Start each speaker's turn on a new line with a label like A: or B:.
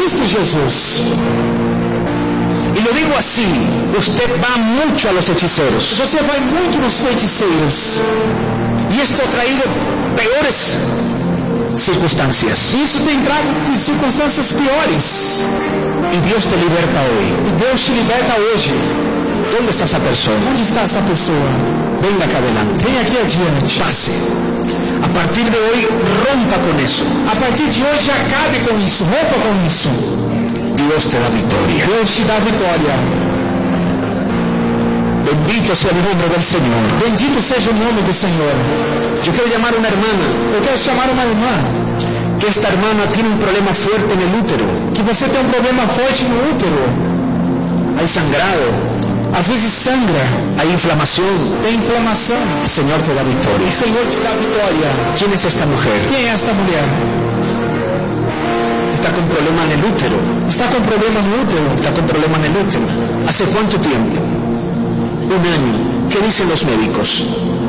A: Cristo Jesus.
B: Y lo digo así, usted va mucho a los hechiceros.
A: Você vai muito nos feiticeiros.
B: Y esto ha traído peores circunstancias.
A: Isso tem trago circunstâncias piores.
B: Y Dios te liberta hoy.
A: E Deus te liberta hoje.
B: ¿Dónde está esa persona?
A: Onde está essa pessoa?
B: Venga acá adelante.
A: Vem aqui adiante.
B: Pase. A partir de hoy, rompa con eso.
A: A partir de hoje, acabe com isso. Rompa com isso.
B: Dios te da victoria.
A: Deus te dá vitória.
B: Bendito sea el nombre del Señor.
A: Bendito seja o nome do Senhor.
B: Yo quiero llamar a una hermana.
A: Eu quero chamar uma irmã.
B: Que esta hermana tiene un problema fuerte en el útero.
A: Que você tem um problema forte no útero.
B: Hay sangrado.
A: Às vezes sangra.
B: Hay inflamación.
A: Tem inflamação.
B: El Señor te da
A: O
B: victoria.
A: Senhor te dá vitória.
B: ¿Quién es esta mujer?
A: Quem é esta mulher?
B: Está con problema en el útero.
A: Está com problema no útero?
B: Está con problema en el útero. ¿Hace cuánto tiempo? 1 año. ¿Qué dicen los médicos?